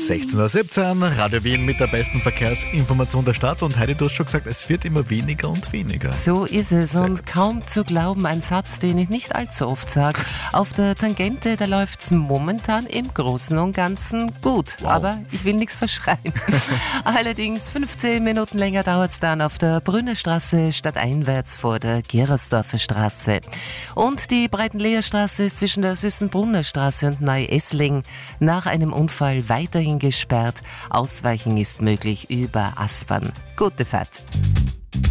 16:17 Uhr, Radio Wien mit der besten Verkehrsinformation der Stadt. Und Heidi, du hast schon gesagt, es wird immer weniger und weniger. So ist es und kaum zu glauben, ein Satz, den ich nicht allzu oft sage. Auf der Tangente, da läuft es momentan im Großen und Ganzen gut. Wow. Aber ich will nichts verschreien. Allerdings 15 Minuten länger dauert es dann auf der Brünnerstraße stadteinwärts vor der Gerersdorfer Straße. Und die Breitenleherstraße ist zwischen der Süßenbrunner Straße und Neu-Essling nach einem Unfall weiterhin gesperrt. Ausweichen ist möglich über Aspern. Gute Fahrt.